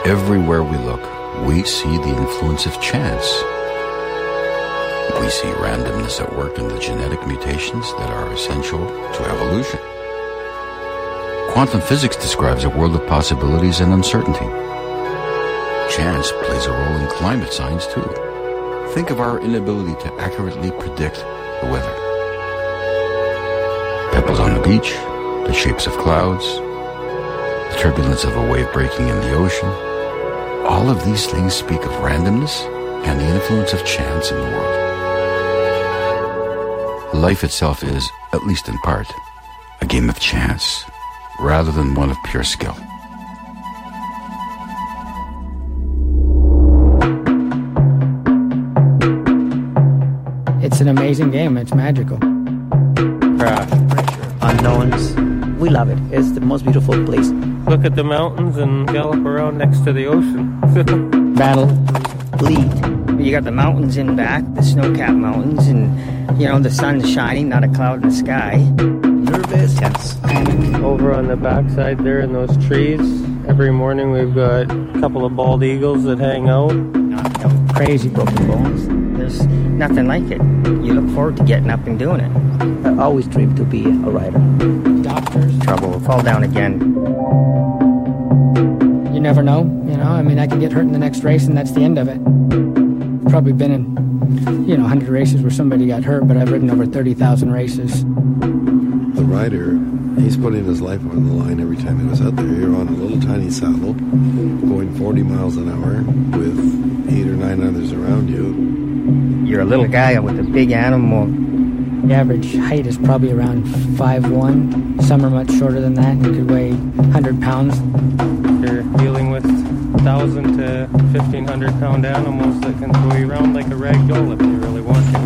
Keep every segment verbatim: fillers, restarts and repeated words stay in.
Everywhere we look, we see the influence of chance. We see randomness at work in the genetic mutations that are essential to evolution. Quantum physics describes a world of possibilities and uncertainty. Chance plays a role in climate science too. Think of our inability to accurately predict the weather. Pebbles on the beach, the shapes of clouds, the turbulence of a wave breaking in the ocean. All of these things speak of randomness and the influence of chance in the world. Life itself is, at least in part, a game of chance, rather than one of pure skill. It's an amazing game. It's magical. Crash. Unknowns. We love it. It's the most beautiful place. Look at the mountains and gallop around next to the ocean. Battle. Bleed. You got the mountains in back, the snow-capped mountains, and, you know, the sun's shining, not a cloud in the sky. Nervous. Tense. Panic. Over on the backside there in those trees, every morning we've got a couple of bald eagles that hang out. Knocked out. Crazy broken bones. There's nothing like it. You look forward to getting up and doing it. I always dreamed to be a rider. Doctors. Trouble. Fall down again. You never know, you know. I mean, I could get hurt in the next race, and that's the end of it. Probably been in, you know, one hundred races where somebody got hurt, but I've ridden over thirty thousand races. The rider, he's putting his life on the line every time he was out there. You're on a little tiny saddle, going forty miles an hour with eight or nine others around you. You're a little guy with a big animal. The average height is probably around five one. Some are much shorter than that. You could weigh one hundred pounds. You're dealing with one thousand to fifteen hundred pound animals that can throw you around like a rag doll if you really want to.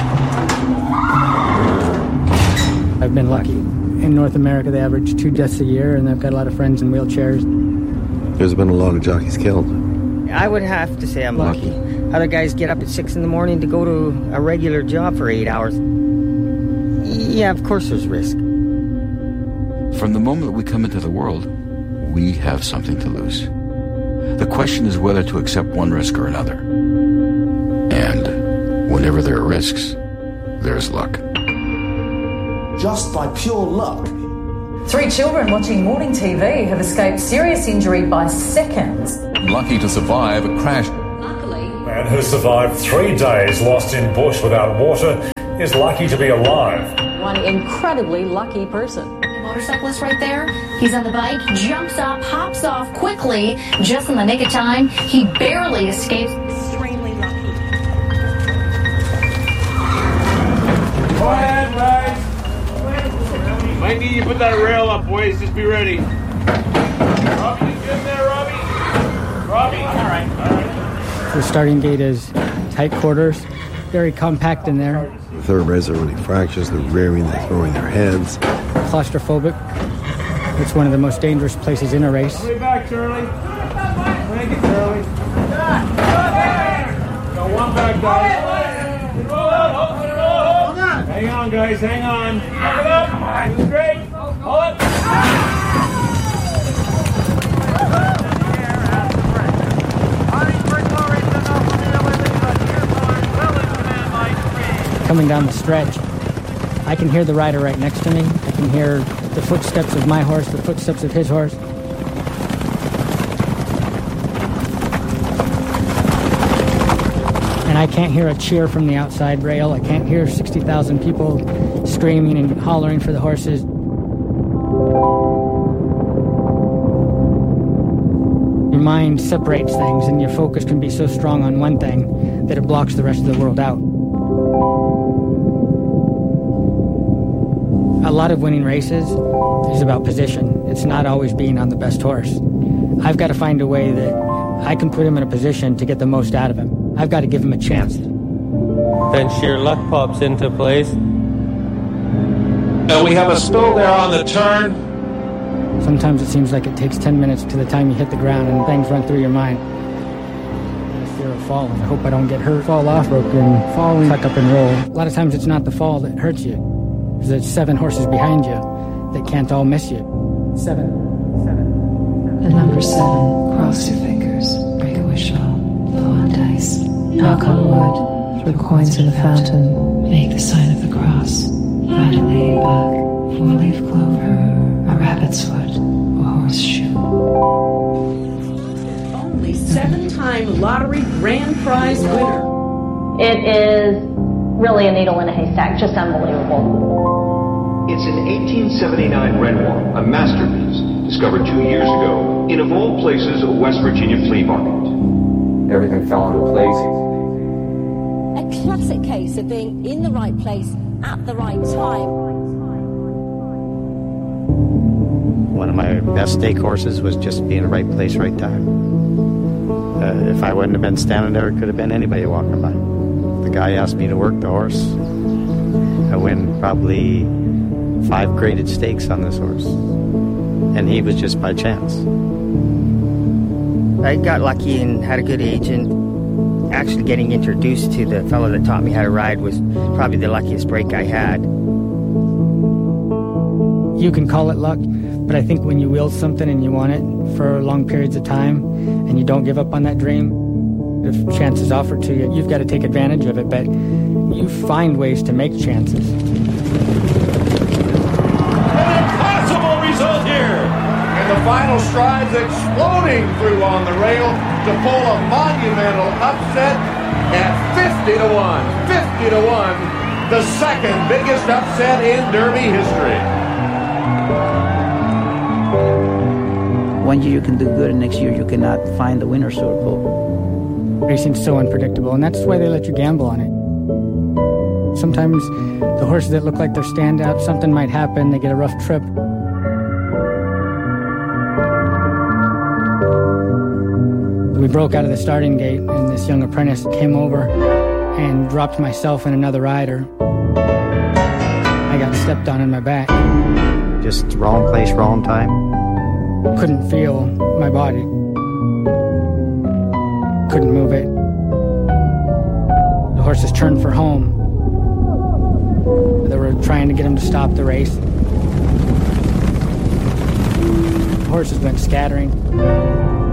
I've been lucky. In North America, they average two deaths a year, and I've got a lot of friends in wheelchairs. There's been a lot of jockeys killed. I would have to say I'm lucky. Other guys get up at six in the morning to go to a regular job for eight hours. Yeah, of course there's risk. From the moment we come into the world, we have something to lose. The question is whether to accept one risk or another. And whenever there are risks, there's luck. Just by pure luck. Three children watching morning T V have escaped serious injury by seconds. Lucky to survive a crash. Luckily, a man who survived three days lost in bush without water is lucky to be alive. One incredibly lucky person. Motorcyclist right there, he's on the bike, jumps up, hops off quickly, just in the nick of time. He barely escapes. Extremely lucky. Go ahead, guys. Might need you to put that rail up, boys. Just be ready. Robbie, you good there, Robbie? Robbie? All right, all right. The starting gate is tight quarters, very compact in there. The thoroughbreds are running fractions, they're rearing, they're throwing their heads. Claustrophobic. It's one of the most dangerous places in a race. Way back, Charlie. Thank you, Charlie. Got one back, guys. Roll out, hold it, roll, hold on. Hang on, guys, hang on. Pump it up. This is great. Hold it. Coming down the stretch, I can hear the rider right next to me. I can hear the footsteps of my horse, the footsteps of his horse. And I can't hear a cheer from the outside rail. I can't hear sixty thousand people screaming and hollering for the horses. Your mind separates things, and your focus can be so strong on one thing that it blocks the rest of the world out. A lot of winning races is about position. It's not always being on the best horse. I've got to find a way that I can put him in a position to get the most out of him. I've got to give him a chance. Then sheer luck pops into place. And we have a spill there on the turn. Sometimes it seems like it takes ten minutes to the time you hit the ground and things run through your mind. Fear of falling. I hope I don't get hurt, fall off, broken, falling, tuck up and roll. A lot of times it's not the fall that hurts you. There's seven horses behind you that can't all miss you. Seven. Seven. The number seven, cross your fingers. special. Blow on dice. Knock on wood. Throw coins in the fountain. Make the sign of the cross. Find a ladybug. Four-leaf clover. A rabbit's foot. A horseshoe. Only seven-time lottery grand prize winner. It is really a needle in a haystack. Just unbelievable. It's an eighteen seventy-nine Renoir, a masterpiece, discovered two years ago in, of all places, a West Virginia flea market. Everything fell into place. A classic case of being in the right place at the right time. One of my best stake horses was just being in the right place, right time. Uh, if I wouldn't have been standing there, it could have been anybody walking by. The guy asked me to work the horse. I win probably five graded stakes on this horse. And he was just by chance. I got lucky and had a good agent. Actually getting introduced to the fellow that taught me how to ride was probably the luckiest break I had. You can call it luck, but I think when you will something and you want it for long periods of time and you don't give up on that dream, if chances offered to you, you've got to take advantage of it, but you find ways to make chances. An impossible result here! And the final strides exploding through on the rail to pull a monumental upset at fifty to one. fifty to one, the second biggest upset in Derby history. One year you can do good, and next year you cannot find the winner's circle. Racing's so unpredictable, and that's why they let you gamble on it. Sometimes the horses that look like they're standout, something might happen, they get a rough trip. We broke out of the starting gate, and this young apprentice came over and dropped myself and another rider. I got stepped on in my back. Just wrong place, wrong time. Couldn't feel my body. Couldn't move it. The horses turned for home. They were trying to get him to stop the race. The horses went scattering.